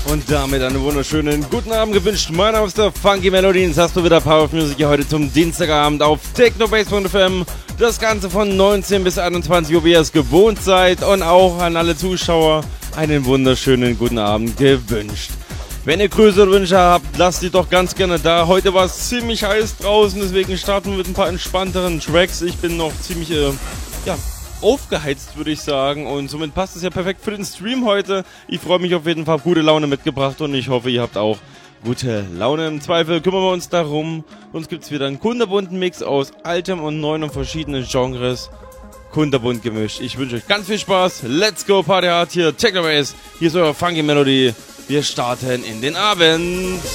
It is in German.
Und damit einen wunderschönen guten Abend gewünscht. Mein Name ist der Funky Melodies. Hast du wieder Power of Music hier heute zum Dienstagabend auf technobase.fm. Das Ganze von 19 bis 21 Uhr, wie ihr es gewohnt seid. Und auch an alle Zuschauer einen wunderschönen guten Abend gewünscht. Wenn ihr größere Wünsche habt, lasst die doch ganz gerne da. Heute war es ziemlich heiß draußen, deswegen starten wir mit ein paar entspannteren Tracks. Ich bin noch ziemlich, aufgeheizt, würde ich sagen, und somit passt es ja perfekt für den Stream heute. Ich freue mich auf jeden Fall, gute Laune mitgebracht und ich hoffe, ihr habt auch gute Laune. Im Zweifel kümmern wir uns darum. Uns gibt es wieder einen kunterbunten Mix aus altem und neuem und verschiedenen Genres. Kunterbunt gemischt. Ich wünsche euch ganz viel Spaß. Let's go, Party hard hier, Technobase. Hier ist euer Funky Melody. Wir starten in den Abend.